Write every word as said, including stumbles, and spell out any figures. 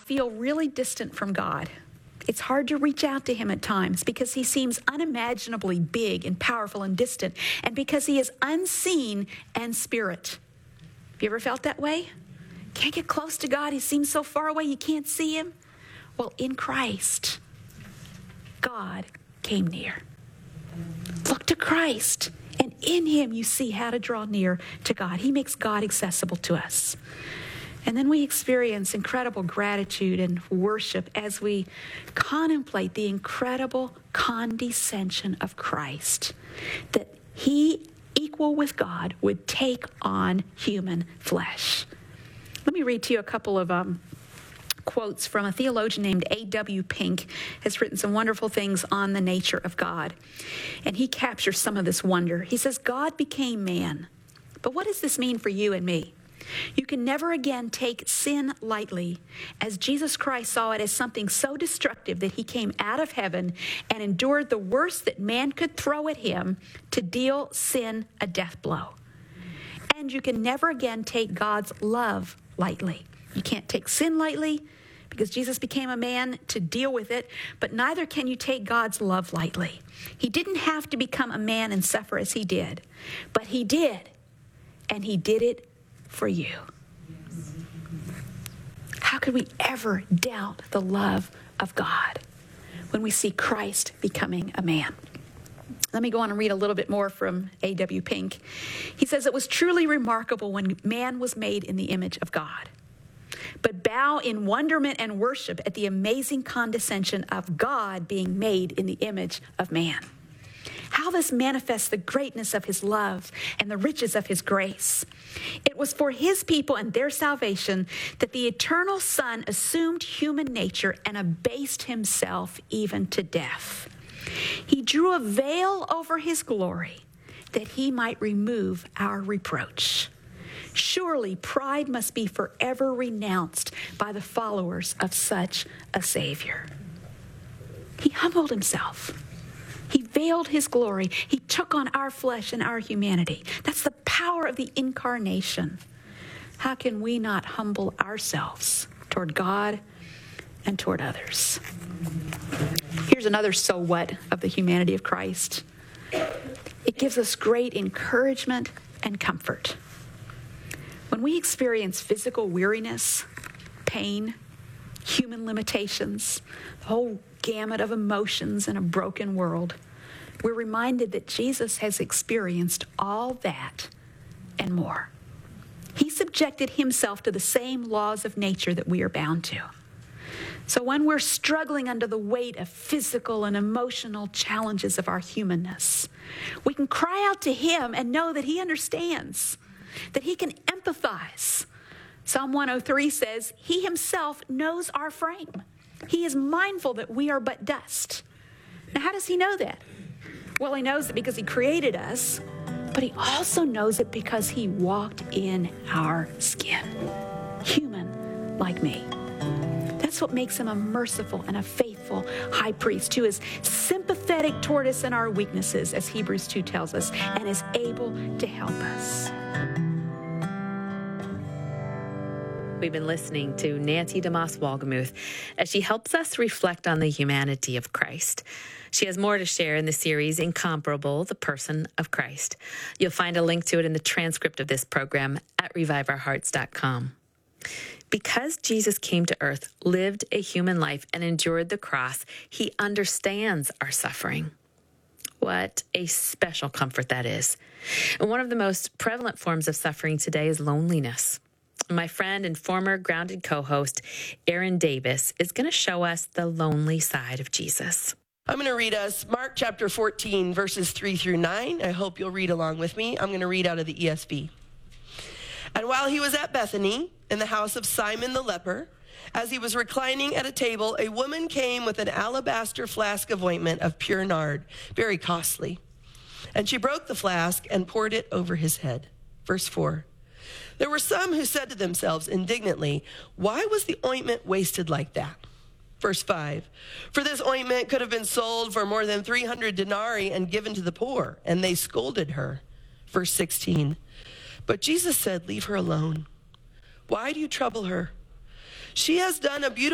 feel really distant from God. It's hard to reach out to him at times because he seems unimaginably big and powerful and distant, and because he is unseen and spirit. Have you ever felt that way? Can't get close to God. He seems so far away you can't see him. Well, in Christ, God came near. Look to Christ, and in him you see how to draw near to God. He makes God accessible to us. And then we experience incredible gratitude and worship as we contemplate the incredible condescension of Christ, that he, equal with God, would take on human flesh. Let me read to you a couple of um, quotes from a theologian named A W Pink. Has written some wonderful things on the nature of God. And he captures some of this wonder. He says, God became man. But what does this mean for you and me? You can never again take sin lightly, as Jesus Christ saw it as something so destructive that he came out of heaven and endured the worst that man could throw at him to deal sin a death blow. And you can never again take God's love lightly. You can't take sin lightly because Jesus became a man to deal with it, but neither can you take God's love lightly. He didn't have to become a man and suffer as he did, but he did, and he did it for you. How could we ever doubt the love of God when we see Christ becoming a man? Let me go on and read a little bit more from A W Pink. He says, it was truly remarkable when man was made in the image of God, but bow in wonderment and worship at the amazing condescension of God being made in the image of man. How this manifests the greatness of his love and the riches of his grace. It was for his people and their salvation that the eternal Son assumed human nature and abased himself even to death. He drew a veil over his glory that he might remove our reproach. Surely pride must be forever renounced by the followers of such a Savior. He humbled himself. He veiled his glory. He took on our flesh and our humanity. That's the power of the incarnation. How can we not humble ourselves toward God and toward others? Here's another so what of the humanity of Christ. It gives us great encouragement and comfort. When we experience physical weariness, pain, human limitations, the whole gamut of emotions in a broken world, we're reminded that Jesus has experienced all that and more. He subjected himself to the same laws of nature that we are bound to. So when we're struggling under the weight of physical and emotional challenges of our humanness, we can cry out to him and know that he understands, that he can empathize. Psalm one oh three says, he himself knows our frame. He is mindful that we are but dust. Now, how does he know that? Well, he knows it because he created us, but he also knows it because he walked in our skin, human like me. That's what makes him a merciful and a faithful high priest who is sympathetic toward us in our weaknesses, as Hebrews two tells us, and is able to help us. We've been listening to Nancy DeMoss Wolgemuth as she helps us reflect on the humanity of Christ. She has more to share in the series, Incomparable, the Person of Christ. You'll find a link to it in the transcript of this program at revive our hearts dot com. Because Jesus came to earth, lived a human life, and endured the cross, he understands our suffering. What a special comfort that is. And one of the most prevalent forms of suffering today is loneliness. My friend and former Grounded co-host, Aaron Davis, is going to show us the lonely side of Jesus. I'm going to read us Mark chapter fourteen, verses three through nine. I hope you'll read along with me. I'm going to read out of the E S V. And while he was at Bethany, in the house of Simon the leper, as he was reclining at a table, a woman came with an alabaster flask of ointment of pure nard, very costly. And she broke the flask and poured it over his head. Verse four. There were some who said to themselves indignantly, why was the ointment wasted like that? Verse five, for this ointment could have been sold for more than three hundred denarii and given to the poor, and they scolded her. Verse sixteen, but Jesus said, leave her alone. Why do you trouble her? She has done a beautiful